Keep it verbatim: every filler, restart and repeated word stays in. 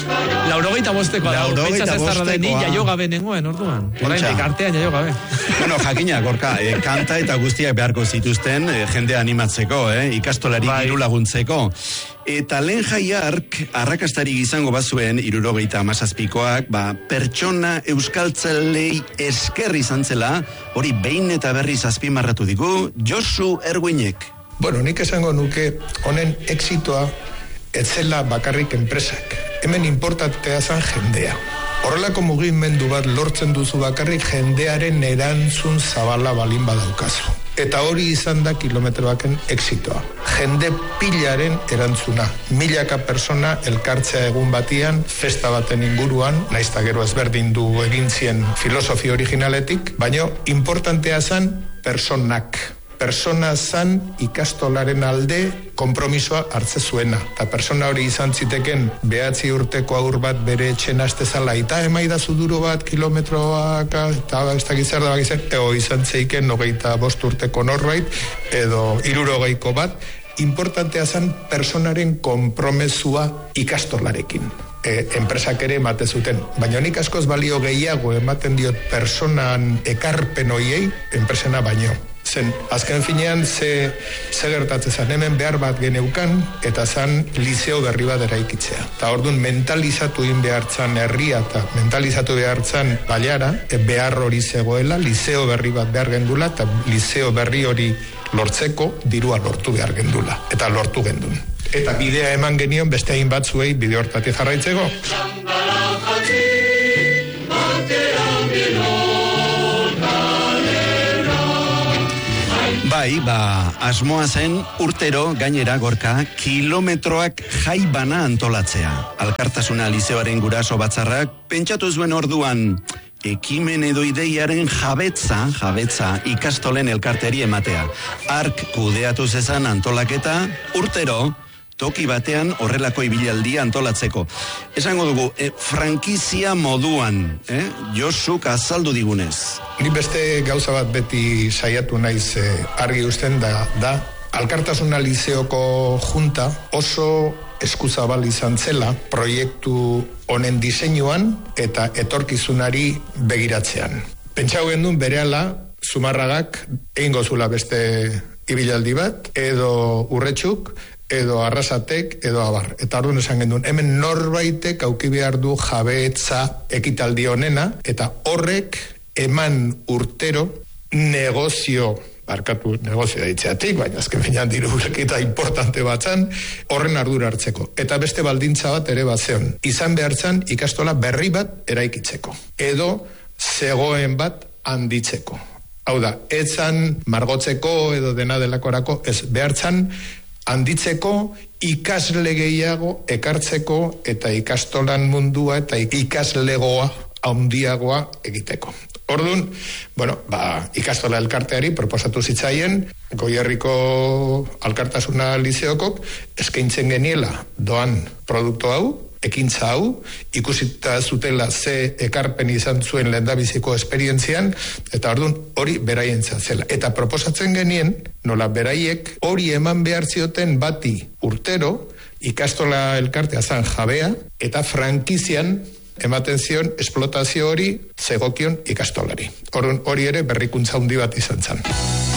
Laurogeita bosteko da. Laurogeita bostekoa. Jaio gabe nengoen, orduan. Oraindik artean jaio gabe. Bueno, jakina, Gorka, eh, kanta eta guztiak beharko zituzten, eh, jendea animatzeko, eh, ikastolari Bai. diru laguntzeko. Eta lehen jaiark, arrakastarik izango bazuen, irurogeita amazazpikoak, ba, pertsona euskaltzelei esker izan zela, hori behin eta berriz azpimarratu digu, Josu Erguinek. Bueno, nik esango nuke honen exitoa etzela bakarrik enpresak. Hemen importantea zen jendea. Horrelako mugimendu bat lortzen duzu bakarrik jendearen erantzun zabala balin badaukazu. Eta hori izan da kilometroaken exitoa. Jende pilaren erantzuna. Milaka persona elkartzea egun batian, festa baten inguruan, naizta gero ezberdin du egin zien filosofi originaletik, baina importantea zen personak. Persona zan ikastolaren alde konpromisoa hartze zuena. Eta persona hori izan ziteken behatzi urteko aur bat bere etxen astezala eta emaidazu duro bat kilometroak eta ez da gizar da bagizan, ego izan zeiken hogeita bost urteko norbait edo hirurogeiko bat. Importantea zan personaren konpromesua ikastolarekin. E, enpresak ere emate zuten. Baina nik askoz balio gehiago ematen diot personan ekarpen hoiei, enpresena baino. Zen, azken finean, ze, ze gertatzen zen, hemen behar bat geneukan, eta zen liceo berri bat eraikitzea. Eta orduan mentalizatu in behartzan herria, eta mentalizatu behartzan baiara, e, behar hori zegoela, liceo berri bat behar gendula, eta liceo berri hori lortzeko dirua lortu behar gendula. Eta lortu gendun. Eta bidea eman genion beste hain batzuei bide hortatik jarraitzeko. Bai, ba, asmoa zen urtero gainera Gorka kilometroak jaibana antolatzea. Alkartasuna lizeoaren guraso batzarrak pentsatu zuen orduan ekimen edo ideiaren jabetza, jabetza ikastolen elkarteri ematea. Ark kudeatu zezan antolaketa urtero toki batean horrelako ibilaldia antolatzeko. Esango dugu, e, frankizia moduan, eh? Josuk azaldu digunez. Ni beste gauza bat beti saiatu naiz eh, argi uzten da, da Alkartasuna lizeoko junta oso eskuzabal izan zela proiektu honen diseinuan eta etorkizunari begiratzean. Pentsau gendun berehala Zumarragak egingo zula beste ibilaldi bat, edo Urretxuk, edo Arrasatek, edo Abar. Eta orduan esan gendun, hemen norbaitek auki behar du jabetza ekitaldi honena, eta horrek eman urtero negozio, barkatu negozio daitzeatik, baina azken finean diru eta importante batzan, horren ardura hartzeko. Eta beste baldintza bat ere bat zeon. Izan behartzan ikastola berri bat eraikitzeko. Edo zegoen bat handitzeko. Hau da, etzan margotzeko edo dena delakorako, ez behartzan handitzeko, ikasle gehiago ekartzeko eta ikastolan mundua eta ikaslegoa handiagoa egiteko. Orduan, bueno, ba, ikastola elkarteari proposatu zitzaien, Goierriko Alkartasuna lizeokok eskaintzen geniela doan produktu hau, ekintza hau, ikusita zutela ze ekarpen izan zuen lehendabiziko esperientzian, eta orduan hori beraientzat zela. Eta proposatzen genien, nola beraiek hori eman behar zioten bati urtero, ikastola elkartea zan jabea, eta frankizian ematen zion esplotazio hori zegokion ikastolari. Orduan hori ere berrikuntza handi bat izan zen.